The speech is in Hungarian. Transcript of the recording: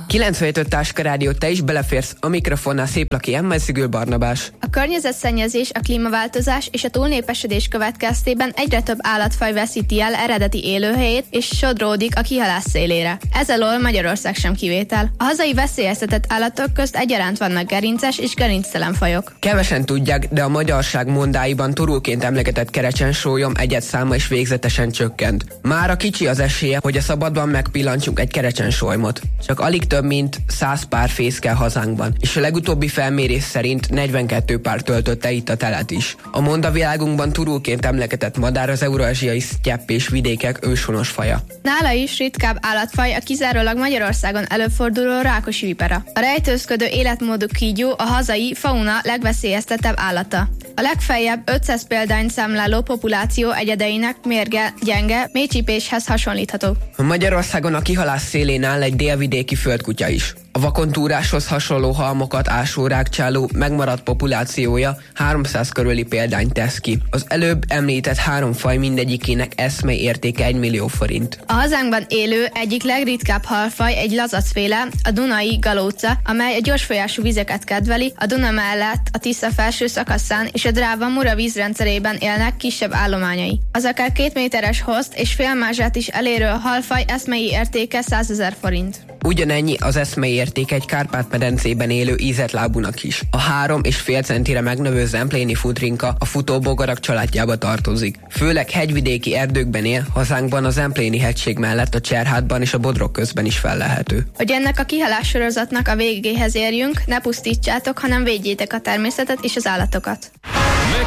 97.5 Táska Rádió, te is beleférsz a mikrofonnál, Széplaki Emma, Szigül Barnabás. A környezetszennyezés, a klímaváltozás és a túlnépesedés következtében egyre több állatfaj veszíti el eredeti élőhelyét és sodródik a kihalás szélére. Ez alól Magyarország sem kivétel. A hazai veszélyeztetett állatok közt egyaránt vannak gerinces és gerinctelen fajok. Kevesen tudják, de a magyarság mondáiban turulként emlegetett kerecsensólyom egyedszáma is végzetesen csökkent. Mára kicsi az esélye, hogy a szabadban megpillantsunk egy kerecsensólymot. Csak alig több mint 100 pár fészkel hazánkban, és a legutóbbi felmérés szerint 42 pár töltötte itt a telet is. A mondavilágunkban turulként emlegetett madár az eurázsiai sztyepp és vidékek őshonos faja. Nála is ritkább állatfaj a kizárólag Magyarországon előforduló rákosi vipera. A rejtőzködő életmódú kígyó a hazai fauna legveszélyeztettebb állata. A legfeljebb 500 példányt számláló populáció egyedeinek mérge gyenge, mélycsípéshez hasonlítható. Magyarországon a kihalás szélén áll egy délvidéki földkutya is. A vakontúráshoz hasonló halmokat ásó rágcsáló megmaradt populációja 300 körüli példányt tesz ki. Az előbb említett 3 faj mindegyikének eszmei értéke 1 millió forint. A hazánkban élő egyik legritkább halfaj egy lazacféle, a dunai galóca, amely a gyorsfolyású vizeket kedveli, a Duna mellett a Tisza felső szakaszán és a Dráva-Mura vízrendszerében élnek kisebb állományai. Az akár 2 méteres hozt és félmázsát is elérő halfaj eszmei értéke 100 000 forint. Ugyanennyi az eszmei érték egy Kárpát-medencében élő ízetlábúnak is. A 3,5 centire megnövő zempléni futrinka a futóbogarak családjába tartozik. Főleg hegyvidéki erdőkben él, hazánkban a Zempléni hegység mellett a Cserhátban és a Bodrog közben is fellelhető. Hogy ennek a kihalás sorozatnak a végéhez érjünk, ne pusztítsátok, hanem védjétek a természetet és az állatokat.